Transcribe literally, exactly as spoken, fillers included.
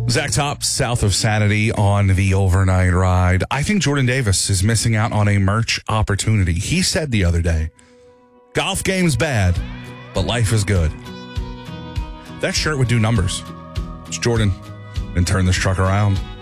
Zach Top, south of Sanity on the overnight ride. I think Jordan Davis is missing out on a merch opportunity. He said the other day, golf game's bad, but life is good. That shirt would do numbers. It's Jordan, and turn this truck around.